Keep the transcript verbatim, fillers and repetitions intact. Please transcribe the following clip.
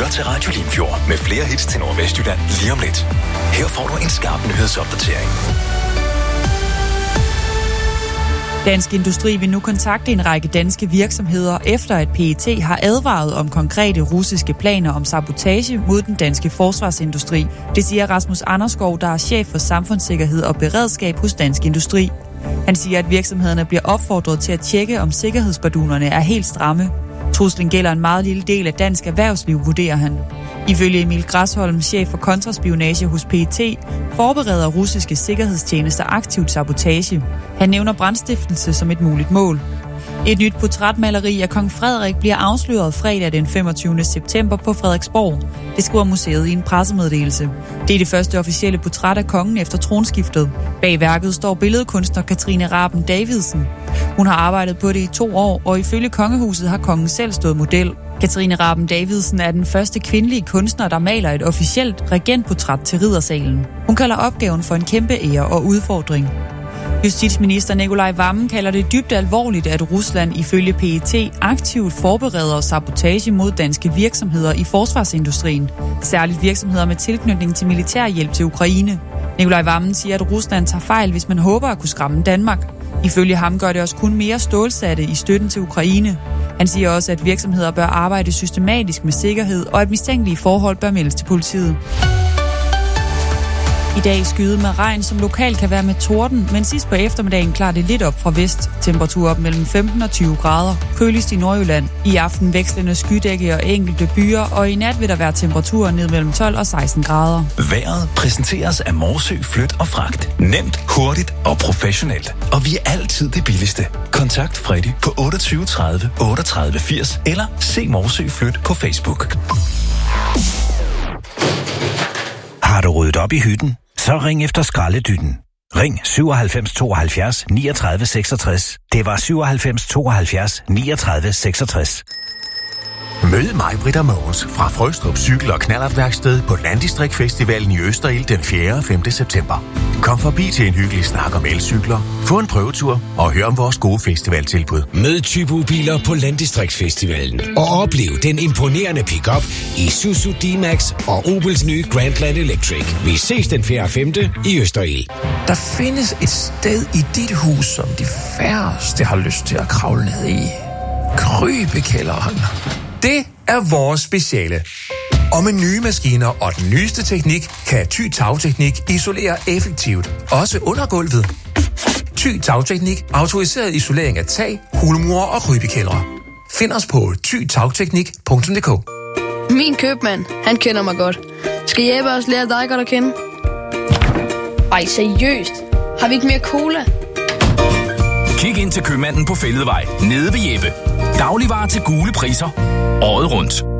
lytter til Radio Limfjord med flere hits til Nordvestjylland lige om lidt. Her får du en skarp nyhedsopdatering. Dansk Industri vil nu kontakte en række danske virksomheder, efter at P E T har advaret om konkrete russiske planer om sabotage mod den danske forsvarsindustri. Det siger Rasmus Anderskov, der er chef for samfundssikkerhed og beredskab hos Dansk Industri. Han siger, at virksomhederne bliver opfordret til at tjekke, om sikkerhedsbardunerne er helt stramme. Truslen gælder en meget lille del af dansk erhvervsliv, vurderer han. Ifølge Emil Græsholm, chef for kontraspionage hos P E T, forbereder russiske sikkerhedstjenester aktivt sabotage. Han nævner brandstiftelse som et muligt mål. Et nyt portrætmaleri af kong Frederik bliver afsløret fredag den femogtyvende september på Frederiksborg. Det skriver museet i en pressemeddelelse. Det er det første officielle portræt af kongen efter tronskiftet. Bag værket står billedkunstner Katrine Raben Davidsen. Hun har arbejdet på det i to år, og ifølge kongehuset har kongen selv stået model. Katrine Raben Davidsen er den første kvindelige kunstner, der maler et officielt regentportræt til riddersalen. Hun kalder opgaven for en kæmpe ære og udfordring. Justitsminister Nikolaj Wammen kalder det dybt alvorligt, at Rusland ifølge P E T aktivt forbereder sabotage mod danske virksomheder i forsvarsindustrien. Særligt virksomheder med tilknytning til militærhjælp til Ukraine. Nikolaj Wammen siger, at Rusland tager fejl, hvis man håber at kunne skræmme Danmark. Ifølge ham gør det også kun mere stålsatte i støtten til Ukraine. Han siger også, at virksomheder bør arbejde systematisk med sikkerhed, og at mistænkelige forhold bør meldes til politiet. I dag skyde med regn, som lokalt kan være med torden, men sidst på eftermiddagen klarer det lidt op fra vest. Temperatur op mellem femten og tyve grader. Køligst i Nordjylland. I aften vekslende skydække og enkelte byer, og i nat vil der være temperaturer ned mellem tolv og seksten grader. Vejret præsenteres af Morsø Flyt og Fragt. Nemt, hurtigt og professionelt. Og vi er altid det billigste. Kontakt Freddy på otteogtyve tredive otteogtredive firs eller se Morsø Flyt på Facebook. Har du ryddet op i hytten? Så ring efter skraldedytten. Ring syvoghalvfems tooghalvfjerds niogtredive seksogtres. Det var syvoghalvfems tooghalvfjerds niogtredive seksogtres. Mød mig, Britta Mogens fra Frøstrup Cykel- og Knallertværksted på Landdistriktfestivalen i Østerild den fjerde og femte september. Kom forbi til en hyggelig snak om elcykler, få en prøvetur og hør om vores gode festivaltilbud. Mød Typo-biler på Landdistriktsfestivalen og oplev den imponerende pick-up i Isuzu D-Max og Opels nye Grandland Electric. Vi ses den fjerde og femte i Østerild. Der findes et sted i dit hus, som de færreste har lyst til at kravle ned i. Krybekælderen. Det er vores speciale. Og med nye maskiner og den nyeste teknik, kan Thy Tagteknik isolere effektivt, også under gulvet. Thy Tagteknik, autoriseret isolering af tag, hulmure og krybekældre. Find os på thy tagteknik punktum d k. Min købmand, han kender mig godt. Skal Jeppe også lære dig godt at kende? Ej, seriøst. Har vi ikke mere cola? Kig ind til købmanden på Fælledvej, nede ved Jeppe. Dagligvarer til gule priser. Året rundt.